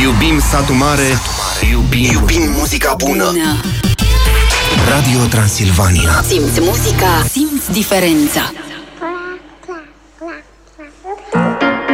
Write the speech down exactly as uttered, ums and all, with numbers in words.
Iubim satul mare, iubim, iubim muzica bună. bună. Radio Transilvania. Simți muzica, simți diferența.